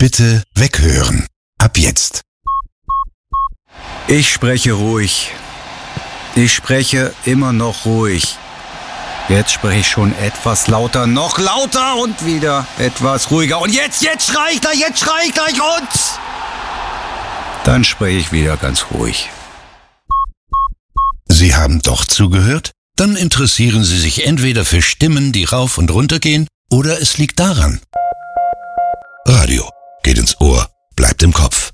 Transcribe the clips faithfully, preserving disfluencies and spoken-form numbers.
Bitte weghören. Ab jetzt. Ich spreche ruhig. Ich spreche immer noch ruhig. Jetzt spreche ich schon etwas lauter, noch lauter und wieder etwas ruhiger. Und jetzt, jetzt schrei ich gleich, jetzt schrei ich gleich und... Dann spreche ich wieder ganz ruhig. Sie haben doch zugehört? Dann interessieren Sie sich entweder für Stimmen, die rauf und runter gehen, oder es liegt daran. Radio geht ins Ohr, bleibt im Kopf.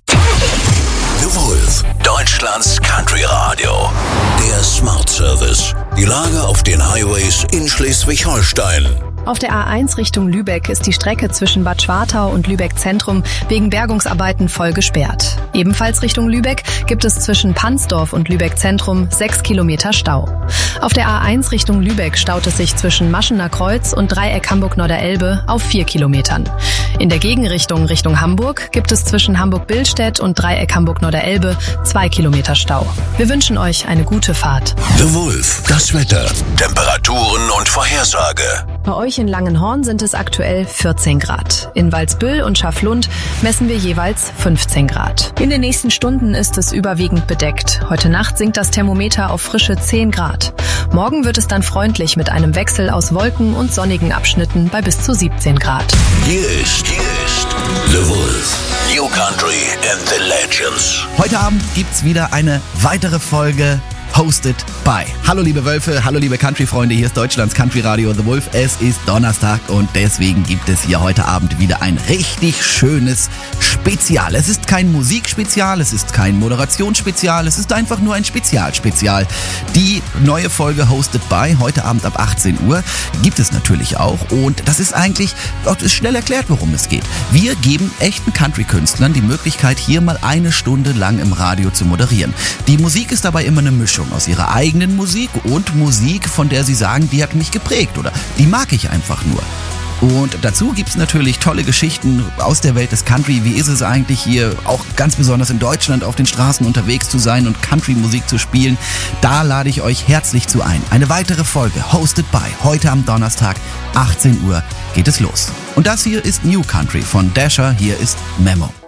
The Wolf, Deutschlands Country Radio. Der Smart Service. Die Lage auf den Highways in Schleswig-Holstein. Auf der A eins Richtung Lübeck ist die Strecke zwischen Bad Schwartau und Lübeck Zentrum wegen Bergungsarbeiten voll gesperrt. Ebenfalls Richtung Lübeck gibt es zwischen Pansdorf und Lübeck Zentrum sechs Kilometer Stau. Auf der A eins Richtung Lübeck staut es sich zwischen Maschener Kreuz und Dreieck Hamburg-Norderelbe auf vier Kilometern. In der Gegenrichtung Richtung Hamburg gibt es zwischen Hamburg-Billstedt und Dreieck Hamburg-Norderelbe zwei Kilometer Stau. Wir wünschen euch eine gute Fahrt. The Wolf, das Wetter, Temperaturen und Vorhersage. Bei euch in Langenhorn sind es aktuell vierzehn Grad. In Walsbüll und Schaflund messen wir jeweils fünfzehn Grad. In den nächsten Stunden ist es überwiegend bedeckt. Heute Nacht sinkt das Thermometer auf frische zehn Grad. Morgen wird es dann freundlich mit einem Wechsel aus Wolken und sonnigen Abschnitten bei bis zu siebzehn Grad. Hier ist, hier ist The Wolf. New Country and the Legends. Heute Abend gibt's wieder eine weitere Folge Hosted by. Hallo liebe Wölfe, hallo liebe Country-Freunde, hier ist Deutschlands Country Radio The Wolf. Es ist Donnerstag und deswegen gibt es hier heute Abend wieder ein richtig schönes Spezial. Es ist kein Musikspezial, es ist kein Moderationsspezial, es ist einfach nur ein Spezial-Spezial. Die neue Folge Hosted by, heute Abend ab achtzehn Uhr, gibt es natürlich auch und das ist eigentlich, das ist schnell erklärt, worum es geht. Wir geben echten Country-Künstlern die Möglichkeit, hier mal eine Stunde lang im Radio zu moderieren. Die Musik ist dabei immer eine Mischung aus ihrer eigenen Musik und Musik, von der sie sagen, die hat mich geprägt oder die mag ich einfach nur. Und dazu gibt's natürlich tolle Geschichten aus der Welt des Country. Wie ist es eigentlich hier, auch ganz besonders in Deutschland, auf den Straßen unterwegs zu sein und Country-Musik zu spielen? Da lade ich euch herzlich zu ein. Eine weitere Folge, Hosted by, heute am Donnerstag, achtzehn Uhr geht es los. Und das hier ist New Country von Dasher, hier ist Memo.